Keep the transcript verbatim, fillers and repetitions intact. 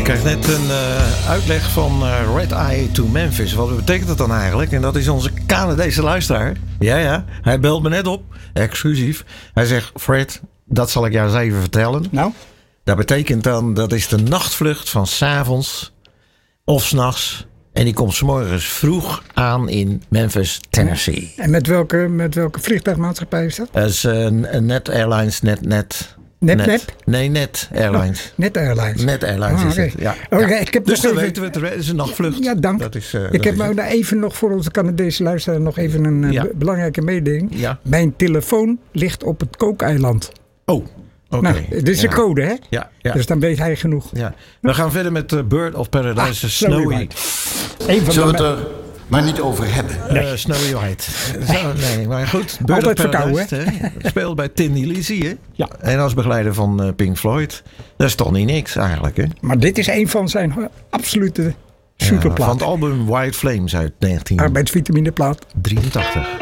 kreeg net een uh, uitleg van uh, Red Eye to Memphis. Wat betekent dat dan eigenlijk? En dat is onze Canadese luisteraar. Ja, ja. Hij belt me net op. Exclusief. Hij zegt, Fred, dat zal ik jou eens even vertellen. Nou? Dat betekent dan, dat is de nachtvlucht van 's avonds of 's nachts. En die komt 's morgens vroeg aan in Memphis, Tennessee. En met welke, met welke vliegtuigmaatschappij is dat? Dat is uh, Net Airlines, Net, Net... Net, net? net? Nee, Net Airlines. Oh, net Airlines. Net Airlines ah, is okay. het, ja. Oh, ja. ja, ik heb dus dan even... weten we het, het is een nachtvlucht. Ja, dank. Dat is, uh, ik dat heb is nou even nog voor onze Canadese luisteraar nog even een uh, ja. b- belangrijke mededeling. Ja. Mijn telefoon ligt op het kookeiland. Oh, oké. Okay. Nou, dit is ja. een code, hè? Ja, ja. Dus dan weet hij genoeg. Ja. We gaan verder met uh, Bird of Paradise, ah, Snowy. Snowy White. Een Zullen we het er maar niet over hebben? Nee. Uh, Snowy White. Zo, nee, maar goed. Bird Altijd of Paradise, verkouden, hè? Speelt bij Tin Lizzy, hè? Ja. En als begeleider van uh, Pink Floyd. Dat is toch niet niks eigenlijk, hè? Maar dit is een van zijn absolute superplaten. Ja, van het album White Flames uit negentien Arbeidsvitaminplaat. drieëntachtig.